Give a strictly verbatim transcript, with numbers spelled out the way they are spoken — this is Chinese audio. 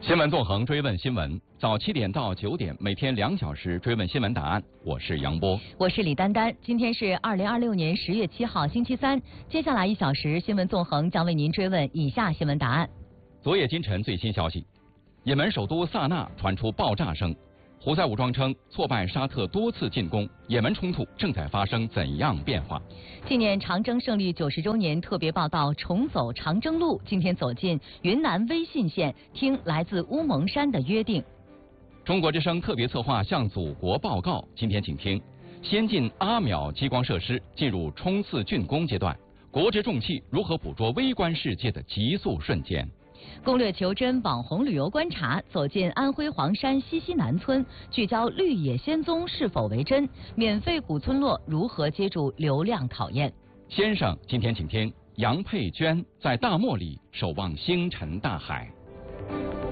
新闻纵横追问新闻，早七点到九点，每天两小时追问新闻答案。我是杨波， 我是李丹丹。今天是二零二六年十月七号，星期三。接下来一小时，新闻纵横将为您追问以下新闻答案。 昨夜今晨最新消息，也门首都萨那传出爆炸声。胡塞武装称挫败沙特多次进攻，也门冲突正在发生怎样变化？ 纪念长征胜利九十周年特别报道《重走长征路》，今天走进云南威信县，听来自乌蒙山的约定。 中国之声特别策划向祖国报告，今天请听：先进阿秒激光设施进入冲刺竣工阶段，国之重器如何捕捉微观世界的急速瞬间？ 攻略求真网红旅游观察，走进安徽黄山西溪南村，聚焦绿野仙踪是否为真，免费古村落如何接住流量考验。 先生，今天请听杨佩娟在大漠里守望星辰大海。